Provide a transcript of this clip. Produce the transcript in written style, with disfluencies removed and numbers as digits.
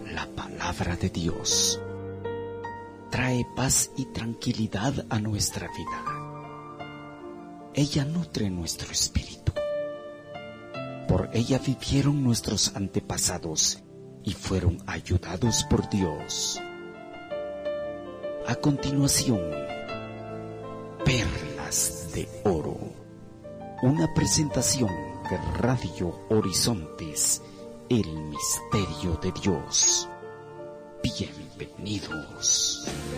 La palabra de Dios trae paz y tranquilidad a nuestra vida. Ella nutre nuestro espíritu. Por ella vivieron nuestros antepasados y fueron ayudados por Dios. A continuación, Perlas de Oro, una presentación de Radio Horizontes, el misterio de Dios. Bienvenidos.